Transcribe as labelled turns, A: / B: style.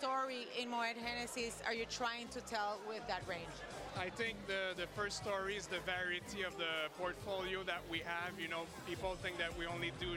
A: story in Moet Hennessy are you trying to tell with that range?
B: I think the first story is the variety of the portfolio that we have. You know, people think that we only do